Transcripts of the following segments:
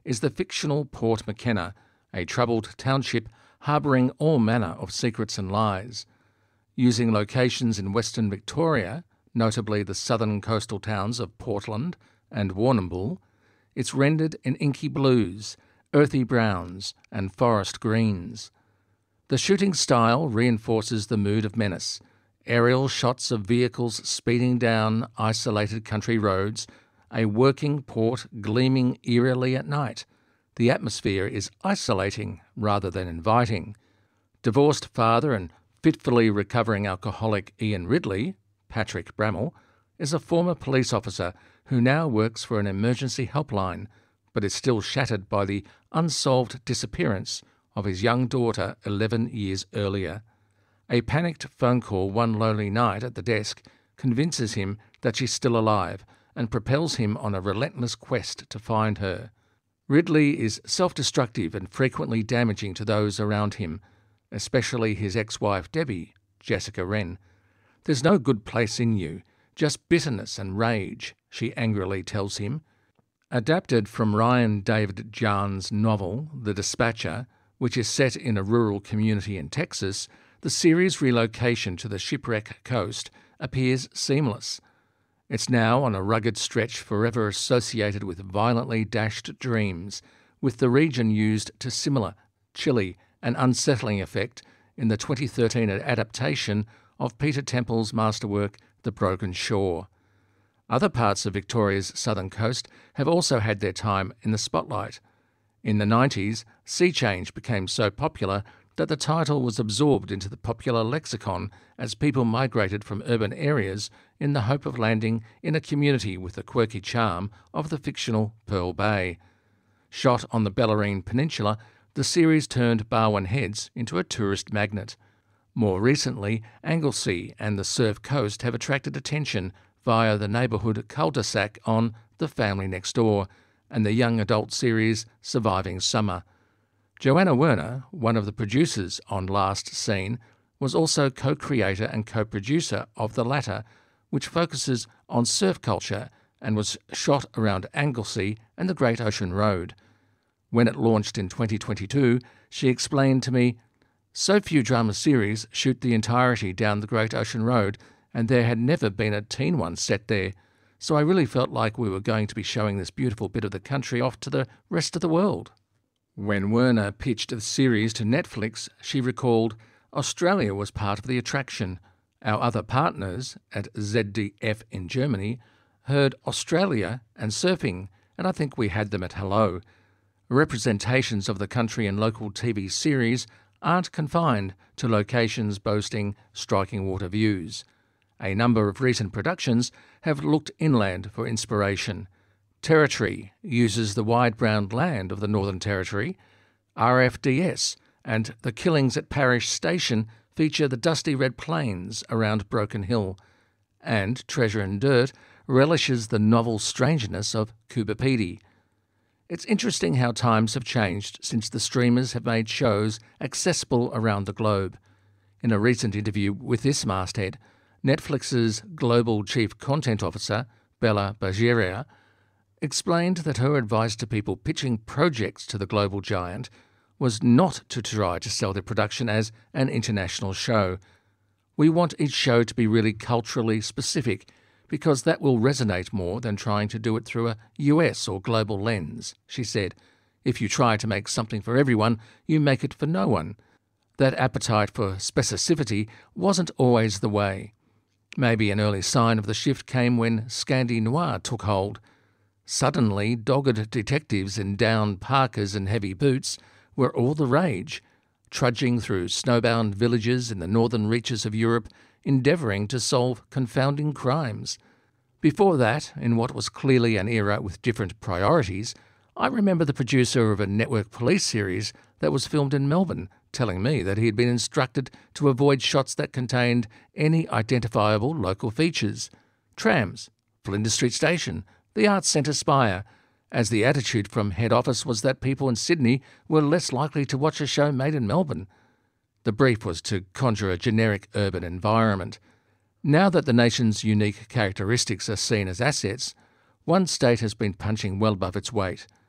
is the fictional Port McKenna, a troubled township harbouring all manner of secrets and lies. Using locations in Western Victoria, notably the southern coastal towns of Portland and Warrnambool, it's rendered in inky blues, earthy browns and forest greens. The shooting style reinforces the mood of menace. Aerial shots of vehicles speeding down isolated country roads, a working port gleaming eerily at night. The atmosphere is isolating rather than inviting. Divorced father and fitfully recovering alcoholic Ian Ridley, Patrick Bramall, is a former police officer who now works for an emergency helpline, but is still shattered by the unsolved disappearance of his young daughter 11 years earlier. A panicked phone call one lonely night at the desk convinces him that she's still alive and propels him on a relentless quest to find her. Ridley is self-destructive and frequently damaging to those around him, especially his ex-wife Debbie, Jessica Wren. "There's no good place in you, just bitterness and rage," she angrily tells him. Adapted from Ryan David Jahn's novel The Dispatcher, which is set in a rural community in Texas, the series' relocation to the shipwreck coast appears seamless. It's now on a rugged stretch forever associated with violently dashed dreams, with the region used to similar, chilly and unsettling effect in the 2013 adaptation of Peter Temple's masterwork The Broken Shore. Other parts of Victoria's southern coast have also had their time in the spotlight. In the 90s, Sea Change became so popular that the title was absorbed into the popular lexicon as people migrated from urban areas in the hope of landing in a community with the quirky charm of the fictional Pearl Bay. Shot on the Bellarine Peninsula, the series turned Barwon Heads into a tourist magnet. More recently, Anglesea and the Surf Coast have attracted attention via the neighbourhood cul-de-sac on The Family Next Door and the young adult series Surviving Summer. Joanna Werner, one of the producers on Last Scene, was also co-creator and co-producer of the latter, which focuses on surf culture and was shot around Anglesea and the Great Ocean Road. When it launched in 2022, she explained to me, "So few drama series shoot the entirety down the Great Ocean Road, and there had never been a teen one set there. So I really felt like we were going to be showing this beautiful bit of the country off to the rest of the world." When Werner pitched the series to Netflix, she recalled, "Australia was part of the attraction. Our other partners at ZDF in Germany heard Australia and surfing, and I think we had them at hello. Representations of the country in local TV series aren't confined to locations boasting striking water views. A number of recent productions have looked inland for inspiration. Territory uses the wide brown land of the Northern Territory. RFDS and The Killings at Parish Station feature the dusty red plains around Broken Hill. And Treasure and Dirt relishes the novel strangeness of Coober Pedy. It's interesting how times have changed since the streamers have made shows accessible around the globe. In a recent interview with this masthead, Netflix's Global Chief Content Officer, Bella Bajaria, explained that her advice to people pitching projects to the global giant was not to try to sell their production as an international show. "We want each show to be really culturally specific, because that will resonate more than trying to do it through a US or global lens," she said. "If you try to make something for everyone, you make it for no one." That appetite for specificity wasn't always the way. Maybe an early sign of the shift came when Scandi Noir took hold. Suddenly, dogged detectives in down parkas and heavy boots were all the rage, trudging through snowbound villages in the northern reaches of Europe, endeavouring to solve confounding crimes. Before that, in what was clearly an era with different priorities, I remember the producer of a network police series that was filmed in Melbourne telling me that he had been instructed to avoid shots that contained any identifiable local features. Trams, Flinders Street Station, the Arts Centre Spire, as the attitude from head office was that people in Sydney were less likely to watch a show made in Melbourne. The brief was to conjure a generic urban environment. Now that the nation's unique characteristics are seen as assets, one state has been punching well above its weight.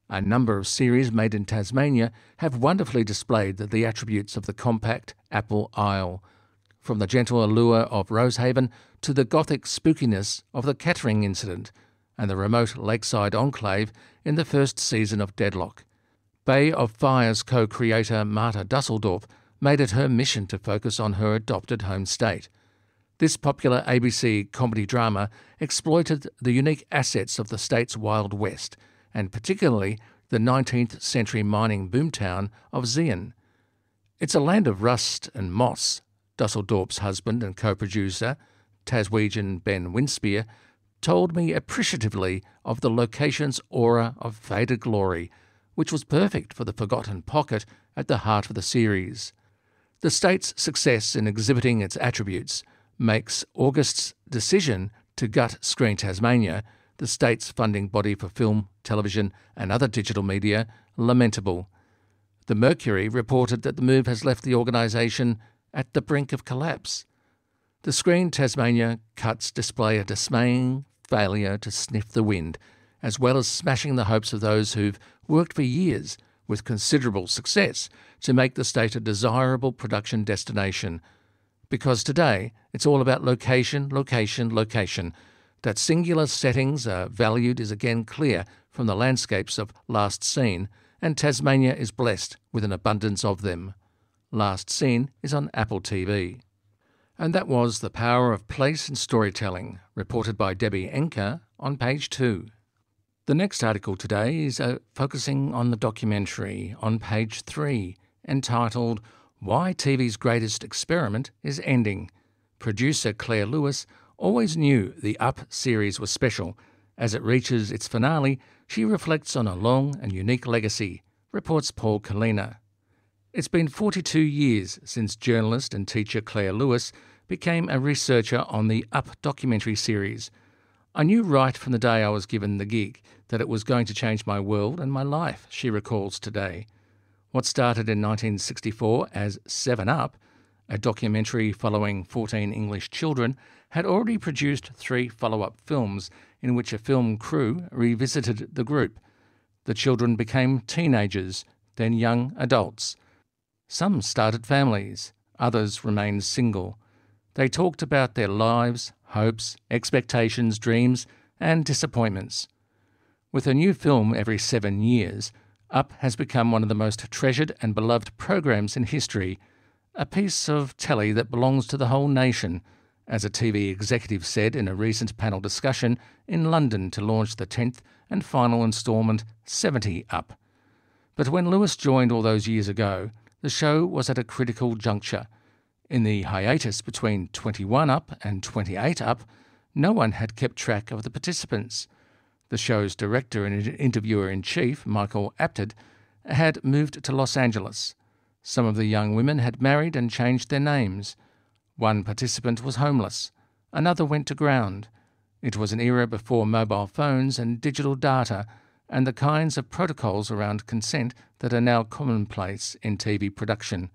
A number of series made in Tasmania have wonderfully displayed the attributes of the compact Apple Isle, from the gentle allure of Rosehaven to the gothic spookiness of the Kettering incident and the remote lakeside enclave in the first season of Deadlock. Bay of Fire's co-creator Marta Dusseldorp made it her mission to focus on her adopted home state. This popular ABC comedy drama exploited the unique assets of the state's Wild West, and particularly the 19th century mining boomtown of Zeehan. It's a land of rust and moss, Dusseldorp's husband and co-producer, Taswegian Ben Winspear, told me appreciatively of the location's aura of faded glory, which was perfect for the forgotten pocket at the heart of the series. The state's success in exhibiting its attributes makes August's decision to gut Screen Tasmania, the state's funding body for film, television and other digital media, lamentable. The Mercury reported that the move has left the organisation at the brink of collapse. The Screen Tasmania cuts display a dismaying failure to sniff the wind, as well as smashing the hopes of those who've worked for years with considerable success to make the state a desirable production destination. Because today it's all about location, location, location. That singular settings are valued is again clear from the landscapes of Last Scene, and Tasmania is blessed with an abundance of them. Last Scene is on Apple TV. And that was The Power of Place and Storytelling, reported by Debbie Enker on page 2. The next article today is focusing on the documentary on page 3, entitled Why TV's Greatest Experiment is Ending. Producer Claire Lewis always knew the Up series was special. As it reaches its finale, she reflects on a long and unique legacy, reports Paul Kalina. It's been 42 years since journalist and teacher Claire Lewis became a researcher on the Up documentary series. I knew right from the day I was given the gig that it was going to change my world and my life, she recalls today. What started in 1964 as 7 Up, a documentary following 14 English children, had already produced 3 follow-up films in which a film crew revisited the group. The children became teenagers, then young adults. Some started families, others remained single. They talked about their lives, hopes, expectations, dreams, and disappointments. With a new film every 7 years, Up has become one of the most treasured and beloved programs in history, a piece of telly that belongs to the whole nation, as a TV executive said in a recent panel discussion in London to launch the 10th and final instalment, 70 Up. But when Lewis joined all those years ago, the show was at a critical juncture. In the hiatus between 21 Up and 28 Up, no one had kept track of the participants. The show's director and interviewer-in-chief, Michael Apted, had moved to Los Angeles. Some of the young women had married and changed their names. One participant was homeless. Another went to ground. It was an era before mobile phones and digital data and the kinds of protocols around consent that are now commonplace in TV production.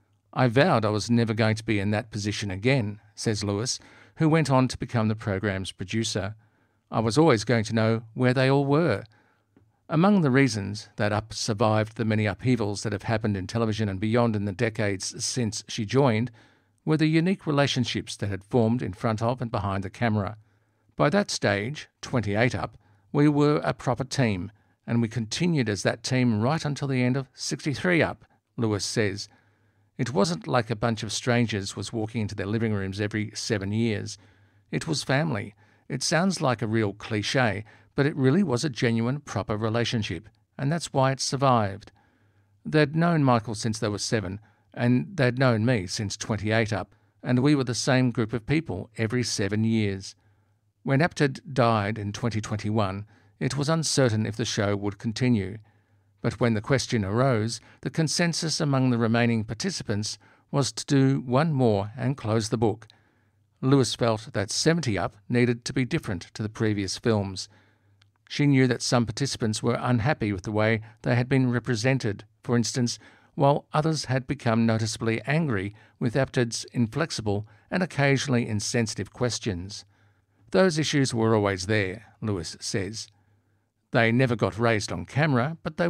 I vowed I was never going to be in that position again, says Lewis, who went on to become the program's producer. I was always going to know where they all were. Among the reasons that Up survived the many upheavals that have happened in television and beyond in the decades since she joined were the unique relationships that had formed in front of and behind the camera. By that stage, 28 Up, we were a proper team, and we continued as that team right until the end of 63 Up, Lewis says. It wasn't like a bunch of strangers was walking into their living rooms every 7 years. It was family. It sounds like a real cliché, but it really was a genuine, proper relationship, and that's why it survived. They'd known Michael since they were 7, and they'd known me since 28 Up, and we were the same group of people every 7 years. When Apted died in 2021, it was uncertain if the show would continue. But when the question arose, the consensus among the remaining participants was to do one more and close the book. Lewis felt that 70 Up needed to be different to the previous films. She knew that some participants were unhappy with the way they had been represented, for instance, while others had become noticeably angry with Apted's inflexible and occasionally insensitive questions. Those issues were always there, Lewis says. They never got raised on camera, but they